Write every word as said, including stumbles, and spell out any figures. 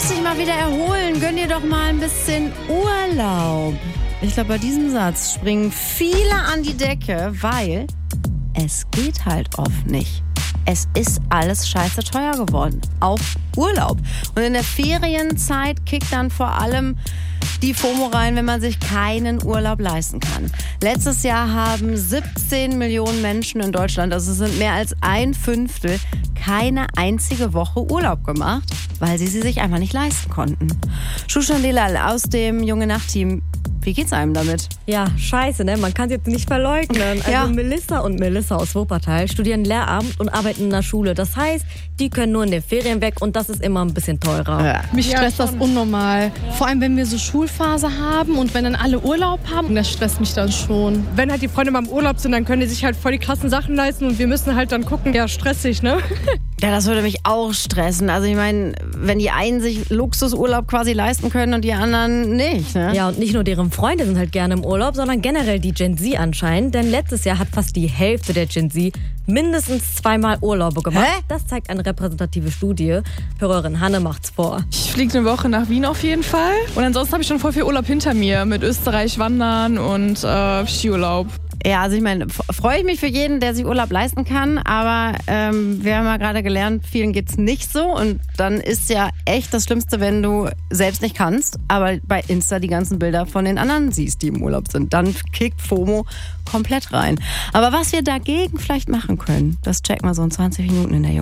musst dich mal wieder erholen. Gönn dir doch mal ein bisschen Urlaub. Ich glaube, bei diesem Satz springen viele an die Decke, weil es geht halt oft nicht. Es ist alles scheiße teuer geworden. Auch Urlaub. Und in der Ferienzeit kickt dann vor allem die FOMO rein, wenn man sich keinen Urlaub leisten kann. Letztes Jahr haben siebzehn Millionen Menschen in Deutschland, also es sind mehr als ein Fünftel, keine einzige Woche Urlaub gemacht, weil sie sie sich einfach nicht leisten konnten. Shushan Delal aus dem Junge-Nacht-Team. Wie geht's einem damit? Ja, scheiße, ne? Man kann es jetzt nicht verleugnen. Also ja. Melissa und Melissa aus Wuppertal studieren Lehramt und arbeiten in der Schule. Das heißt, die können nur in den Ferien weg und das ist immer ein bisschen teurer. Ja. Mich stresst ja, das unnormal. Ja. Vor allem, wenn wir so Schulphase haben und wenn dann alle Urlaub haben, das stresst mich dann schon. Wenn halt die Freunde mal im Urlaub sind, dann können die sich halt voll die krassen Sachen leisten und wir müssen halt dann gucken, ja, stressig, ne? Ja, das würde mich auch stressen. Also ich meine, wenn die einen sich Luxusurlaub quasi leisten können und die anderen nicht, ne? Ja, und nicht nur deren Freunde sind halt gerne im Urlaub, sondern generell die Gen Z anscheinend. Denn letztes Jahr hat fast die Hälfte der Gen Z mindestens zweimal Urlaube gemacht. Hä? Das zeigt eine repräsentative Studie. Hörerin Hanne macht's vor. Ich fliege eine Woche nach Wien auf jeden Fall. Und ansonsten habe ich schon voll viel Urlaub hinter mir mit Österreich wandern und äh, Skiurlaub. Ja, also ich meine, freue ich mich für jeden, der sich Urlaub leisten kann, aber ähm, wir haben ja gerade gelernt, vielen geht's nicht so und dann ist ja echt das Schlimmste, wenn du selbst nicht kannst, aber bei Insta die ganzen Bilder von den anderen siehst, die im Urlaub sind. Dann kickt FOMO komplett rein. Aber was wir dagegen vielleicht machen können, das checken wir so in zwanzig Minuten in der Jugend.